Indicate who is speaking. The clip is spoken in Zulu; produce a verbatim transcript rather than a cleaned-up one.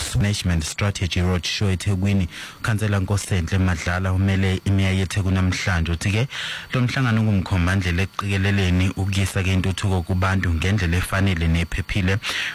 Speaker 1: Youth Management Strategy Roadshow eThekwini. Khansela Nkosenhle Madlala umele imiya yeThekwini namhlanje uthi ke lo mhlangano ngumkhombandlela eqikeleleni ukuyisa ke intuthuko kubantu ngendlela efanele nephephile.